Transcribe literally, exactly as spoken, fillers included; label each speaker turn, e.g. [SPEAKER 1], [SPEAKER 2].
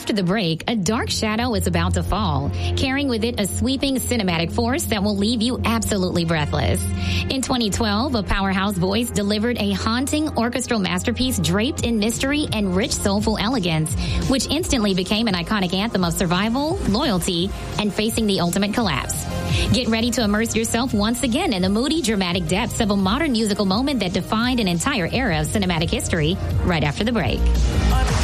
[SPEAKER 1] After the break, a dark shadow is about to fall, carrying with it a sweeping cinematic force that will leave you absolutely breathless. In twenty twelve, a powerhouse voice delivered a haunting orchestral masterpiece draped in mystery and rich soulful elegance, which instantly became an iconic anthem of survival, loyalty, and facing the ultimate collapse. Get ready to immerse yourself once again in the moody, dramatic depths of a modern musical moment that defined an entire era of cinematic history right after the break.